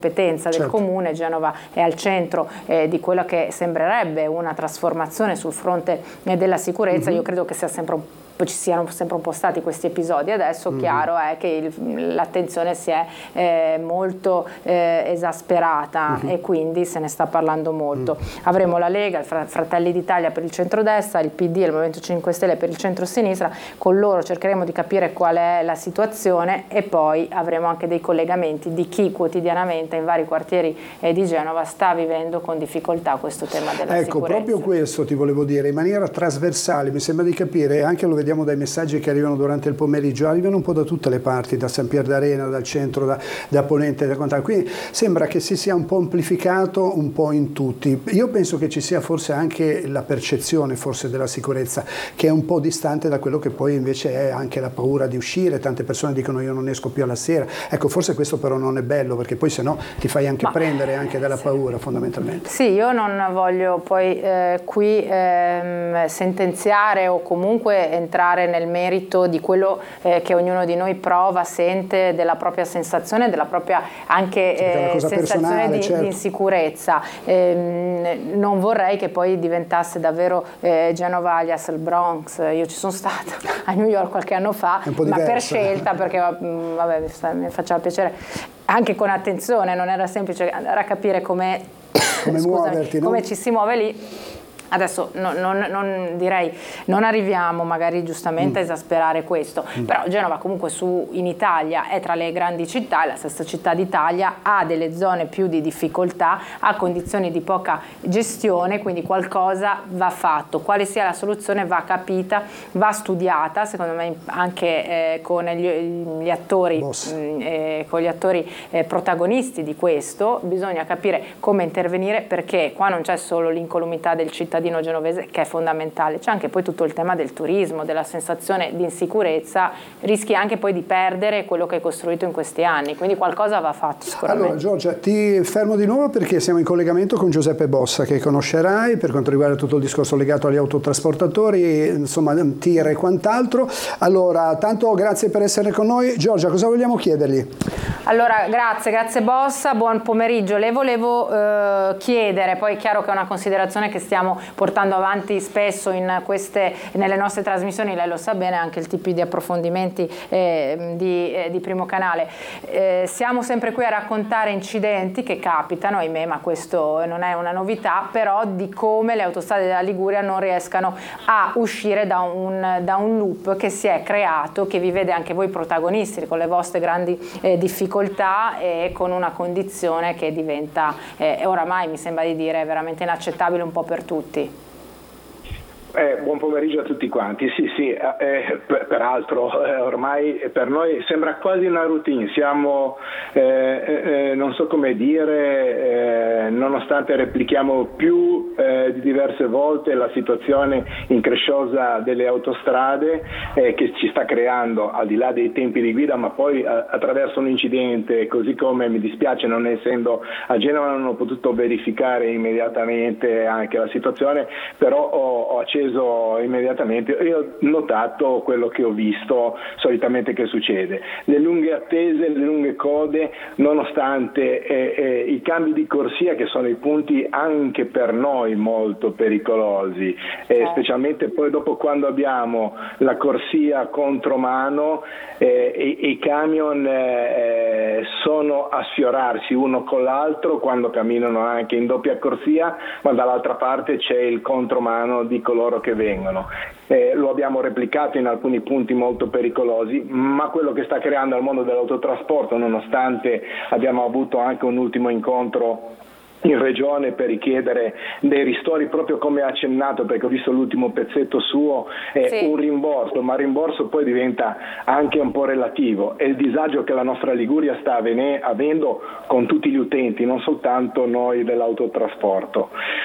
competenza del comune. Genova è al centro di quella che sembrerebbe una trasformazione sul fronte della sicurezza. Io credo che ci siano sempre un po' stati questi episodi. Adesso chiaro è che l'attenzione si è molto esasperata e quindi se ne sta parlando molto. Avremo la Lega, il Fratelli d'Italia per il centrodestra, il PD e il Movimento 5 Stelle per il centrosinistra. Con loro cercheremo di capire qual è la situazione e poi avremo anche dei collegamenti di chi quotidianamente in vari quartieri di Genova sta vivendo con difficoltà questo tema della sicurezza. Ecco, proprio questo ti volevo dire, in maniera trasversale, mi sembra di capire, anche lo vediamo dai messaggi che arrivano durante il pomeriggio, arrivano un po' da tutte le parti, da San Pier d'Arena, dal centro, da Ponente, da quant'altro. Quindi sembra che si sia un po' amplificato un po' in tutti. Io penso che ci sia forse anche la percezione forse della sicurezza che è un po' distante da quello che poi invece è anche la paura di uscire. Tante persone dicono io non esco più alla sera. Ecco, forse questo però non è bello, perché poi se no ti fai anche prendere anche dalla paura fondamentalmente. Sì, io non voglio poi qui sentenziare o comunque entrare nel merito di quello che ognuno di noi prova, sente, della propria sensazione, della propria anche sensazione di insicurezza. Non vorrei che poi diventasse davvero Genova alias il Bronx. Io ci sono stata a New York qualche anno fa, ma per scelta, perché vabbè, mi faceva piacere, anche con attenzione, non era semplice andare a capire come muoverti, no? Come ci si muove lì. Adesso non direi, non arriviamo magari giustamente a esasperare questo, però Genova comunque in Italia è tra le grandi città, è la stessa città d'Italia, ha delle zone più di difficoltà, ha condizioni di poca gestione, quindi qualcosa va fatto. Quale sia la soluzione va capita, va studiata, secondo me anche con gli attori, con gli attori protagonisti di questo. Bisogna capire come intervenire, perché qua non c'è solo l'incolumità del cittadino genovese, che è fondamentale, c'è anche poi tutto il tema del turismo, della sensazione di insicurezza. Rischi anche poi di perdere quello che hai costruito in questi anni, quindi qualcosa va fatto sicuramente. Allora Giorgia, ti fermo di nuovo perché siamo in collegamento con Giuseppe Bossa, che conoscerai per quanto riguarda tutto il discorso legato agli autotrasportatori, insomma TIR e quant'altro. Allora, tanto grazie per essere con noi. Giorgia, cosa vogliamo chiedergli? Allora, grazie Bossa, buon pomeriggio. Le volevo chiedere, poi è chiaro che è una considerazione che stiamo portando avanti spesso nelle nostre trasmissioni, lei lo sa bene, anche il tipo di approfondimenti di Primo Canale. Siamo sempre qui a raccontare incidenti che capitano, ahimè, ma questo non è una novità, però di come le autostrade della Liguria non riescano a uscire da un loop che si è creato, che vi vede anche voi protagonisti con le vostre grandi difficoltà e con una condizione che diventa oramai, mi sembra di dire, veramente inaccettabile un po' per tutti. Buon pomeriggio a tutti quanti. Sì, peraltro ormai per noi sembra quasi una routine, siamo, non so come dire, nonostante replichiamo più di diverse volte la situazione incresciosa delle autostrade che ci sta creando, al di là dei tempi di guida, ma poi attraverso un incidente, così come mi dispiace non essendo a Genova, non ho potuto verificare immediatamente anche la situazione, però ho acceso immediatamente, io ho notato quello che ho visto solitamente che succede, le lunghe attese, le lunghe code, nonostante i cambi di corsia, che sono i punti anche per noi molto pericolosi, specialmente poi dopo quando abbiamo la corsia contromano e i camion sono a sfiorarsi uno con l'altro quando camminano anche in doppia corsia, ma dall'altra parte c'è il contromano di coloro che vengono. Lo abbiamo replicato in alcuni punti molto pericolosi, ma quello che sta creando al mondo dell'autotrasporto, nonostante abbiamo avuto anche un ultimo incontro in regione per richiedere dei ristori, proprio come ha accennato, perché ho visto l'ultimo pezzetto suo, un rimborso, ma il rimborso poi diventa anche un po' relativo, è il disagio che la nostra Liguria sta avendo con tutti gli utenti, non soltanto noi dell'autotrasporto.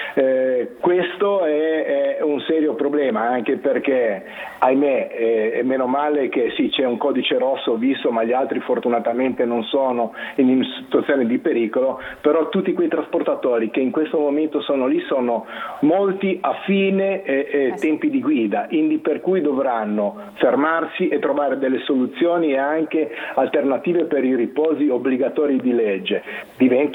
Questo è un serio problema, anche perché, ahimè, meno male che sì, c'è un codice rosso visto, ma gli altri fortunatamente non sono in situazione di pericolo, però tutti quei trasportatori portatori che in questo momento sono lì sono molti a fine tempi di guida, per cui dovranno fermarsi e trovare delle soluzioni e anche alternative per i riposi obbligatori di legge. Diventa